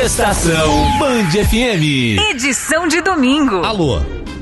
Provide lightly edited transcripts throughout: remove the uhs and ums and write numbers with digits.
Estação Band FM. Edição de domingo. Alô.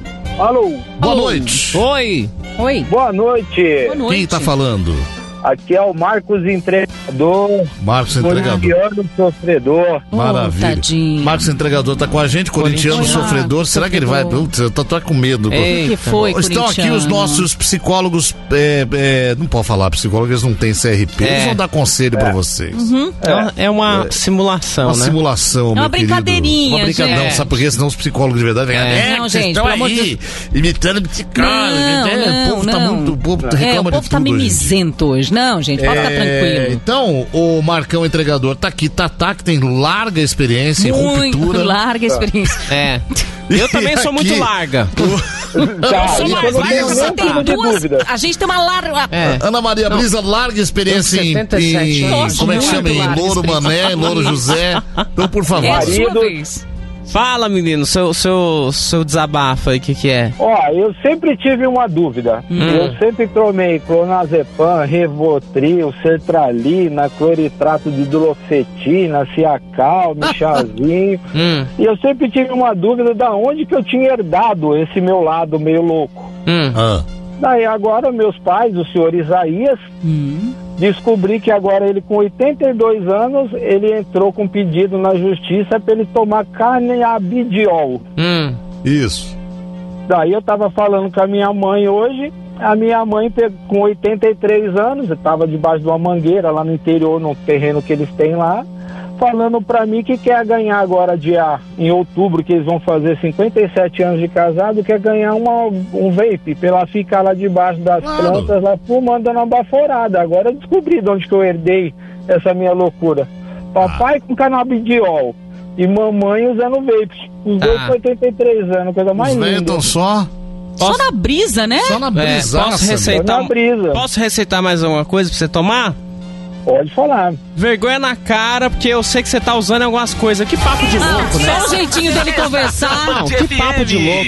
Boa noite. Oi. Boa noite. Quem tá falando? Aqui é o Marcos Entregador. Marcos Entregador. Corintiano Sofredor. Maravilha. Tadinho. Marcos Entregador tá com a gente, corintiano sofredor. Será que ele vai? Putz, eu tô com medo. O que foi, Estão aqui os nossos psicólogos. Não pode falar psicólogos, eles não têm CRP. Eles vão dar conselho pra vocês. É uma simulação, Uma né? simulação, É uma meu querido. brincadeirinha, Uma brincadeira. gente. Sabe por quê? Senão os psicólogos de verdade vêm. Não, vocês gente, estão pelo amor de aí, imitando psicólogo. Não, O povo tá não. muito. O povo O reclama povo de tá tudo. hoje em dia. mimizento hoje. Não, gente, pode ficar tranquilo. Então, o Marcão Entregador tá aqui, Tatá, que tem larga experiência em Muito ruptura. larga experiência. É. Eu também sou muito aqui- larga. Tá, Sou isso eu mais não larga, tenho você nenhum tem tipo de duas. dúvida. A gente tem uma larga. Ana Maria Brisa, larga experiência Tenho em 77 anos. como é que Nossa, chama? muito Em larga Louro experiência. Mané, em Louro José. Então, por favor. É a sua marido- vez. Fala, menino, seu desabafo aí, o que é? Ó, eu sempre tive uma dúvida. Eu sempre tomei clonazepam, Rivotril, sertralina, cloritrato de duloxetina, Ciacal, chazinho. E eu sempre tive uma dúvida da onde que eu tinha herdado esse meu lado meio louco. Ah, Daí agora meus pais, o senhor Isaías, descobri que agora ele com 82 anos, ele entrou com pedido na justiça para ele tomar canabidiol. isso. Daí eu tava falando com a minha mãe hoje, a minha mãe com 83 anos, eu tava debaixo de uma mangueira lá no interior, no terreno que eles têm lá, falando pra mim que quer ganhar agora em outubro, que eles vão fazer 57 anos de casado, quer ganhar um vape, pra ela ficar lá debaixo das plantas, lá fumando, dando uma baforada. Agora eu descobri de onde que eu herdei essa minha loucura. Papai com canabidiol e mamãe usando vape. Os dois com 83 anos, coisa mais Os velhos linda. estão só Só na brisa, né? na brisaça. Posso Tô receitar? na brisa. Posso receitar mais alguma coisa pra você tomar? Pode falar. Vergonha na cara, porque eu sei que você tá usando algumas coisas. Que papo de louco, né? Só o jeitinho dele conversar. Não, que papo de louco.